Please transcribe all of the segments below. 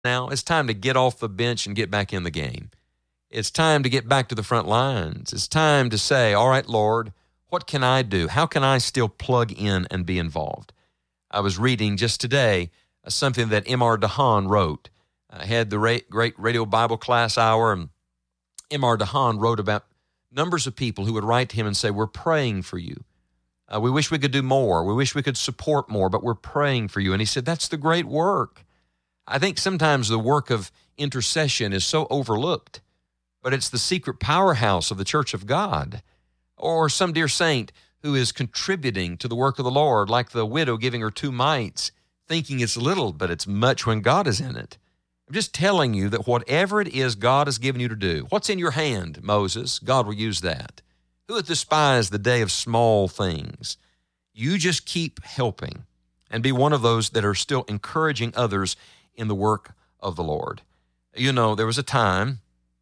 now. It's time to get off the bench and get back in the game. It's time to get back to the front lines. It's time to say, all right, Lord, what can I do? How can I still plug in and be involved? I was reading just today something that M.R. DeHaan wrote. I had the great Radio Bible Class Hour, and M.R. DeHaan wrote about numbers of people who would write to him and say, we're praying for you. We wish we could do more. We wish we could support more, but we're praying for you. And he said, that's the great work. I think sometimes the work of intercession is so overlooked, but it's the secret powerhouse of the Church of God. Or some dear saint who is contributing to the work of the Lord, like the widow giving her 2 mites, thinking it's little, but it's much when God is in it. I'm just telling you that whatever it is God has given you to do, what's in your hand, Moses, God will use that. Who hath despised the day of small things? You just keep helping and be one of those that are still encouraging others in the work of the Lord. You know, there was a time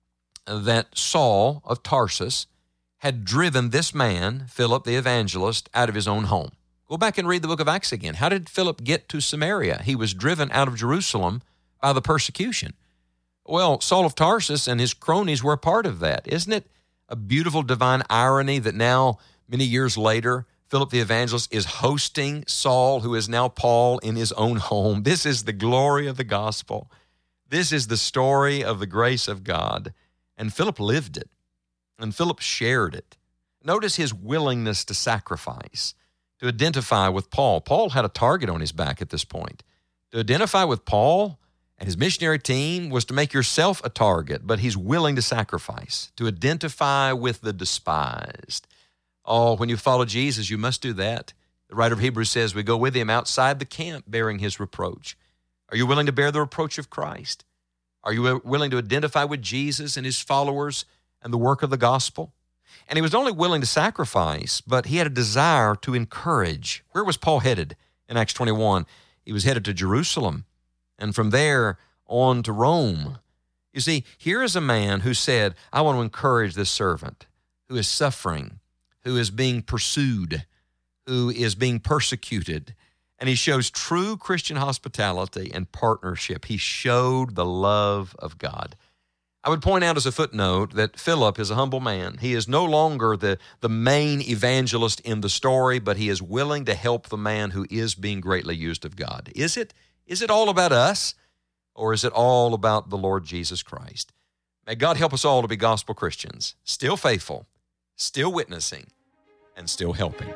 that Saul of Tarsus had driven this man, Philip the evangelist, out of his own home. Go back and read the book of Acts again. How did Philip get to Samaria? He was driven out of Jerusalem by the persecution. Well, Saul of Tarsus and his cronies were a part of that. Isn't it a beautiful divine irony that now, many years later, Philip the evangelist is hosting Saul, who is now Paul, in his own home? This is the glory of the gospel. This is the story of the grace of God. And Philip lived it, and Philip shared it. Notice his willingness to sacrifice, to identify with Paul. Paul had a target on his back at this point. To identify with Paul and his missionary team was to make yourself a target, but he's willing to sacrifice, to identify with the despised. Oh, when you follow Jesus, you must do that. The writer of Hebrews says, we go with him outside the camp bearing his reproach. Are you willing to bear the reproach of Christ? Are you willing to identify with Jesus and his followers and the work of the gospel? And he was not only willing to sacrifice, but he had a desire to encourage. Where was Paul headed in Acts 21? He was headed to Jerusalem, and from there on to Rome. You see, here is a man who said, I want to encourage this servant who is suffering, who is being pursued, who is being persecuted. And he shows true Christian hospitality and partnership. He showed the love of God. I would point out as a footnote that Philip is a humble man. He is no longer the main evangelist in the story, but he is willing to help the man who is being greatly used of God. Is it all about us, or is it all about the Lord Jesus Christ? May God help us all to be gospel Christians, still faithful, still witnessing, and still helping.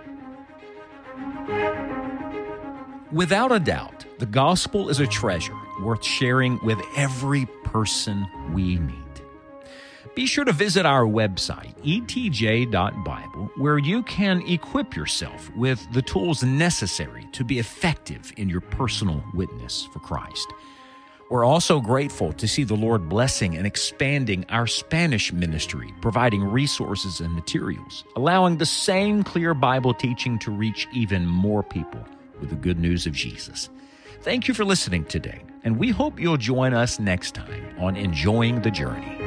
Without a doubt, the gospel is a treasure worth sharing with every person we meet. Be sure to visit our website, etj.bible, where you can equip yourself with the tools necessary to be effective in your personal witness for Christ. We're also grateful to see the Lord blessing and expanding our Spanish ministry, providing resources and materials, allowing the same clear Bible teaching to reach even more people with the good news of Jesus. Thank you for listening today, and we hope you'll join us next time on Enjoying the Journey.